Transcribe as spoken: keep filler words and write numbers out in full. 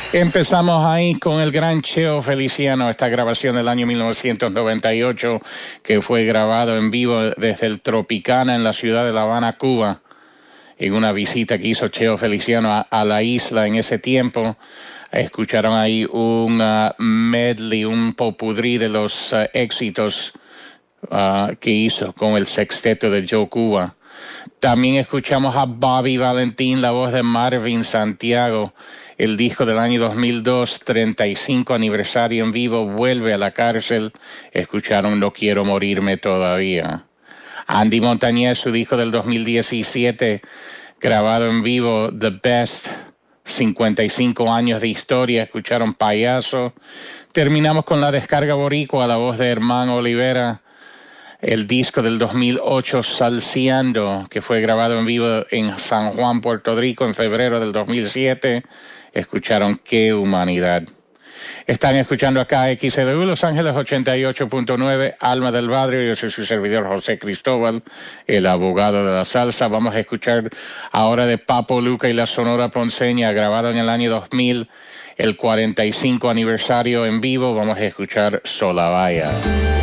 Empezamos ahí con el gran Cheo Feliciano, esta grabación del año mil novecientos noventa y ocho, que fue grabado en vivo desde el Tropicana en la ciudad de La Habana, Cuba, en una visita que hizo Cheo Feliciano a, a la isla en ese tiempo. Escucharon ahí un uh, medley, un popurrí de los uh, éxitos uh, que hizo con el sexteto de Joe Cuba. También escuchamos a Bobby Valentín, la voz de Marvin Santiago. El disco del año dos mil dos, treinta y cinco aniversario en vivo, Vuelve a la cárcel. Escucharon No quiero morirme todavía. Andy Montañez, su disco del dos mil diecisiete, grabado en vivo, The Best, cincuenta y cinco años de historia. Escucharon Payaso. Terminamos con la descarga boricua, la voz de Herman Olivera. El disco del dos mil ocho, Salseando, que fue grabado en vivo en San Juan, Puerto Rico, en febrero del dos mil siete. Escucharon Qué Humanidad. Están escuchando acá X C W Los Ángeles ochenta y ocho punto nueve, Alma del Barrio. Yo soy su servidor José Cristóbal, el abogado de la salsa. Vamos a escuchar ahora de Papo Luca y la Sonora Ponceña, grabado en el año dos mil, el cuarenta y cinco aniversario en vivo. Vamos a escuchar Solavaya.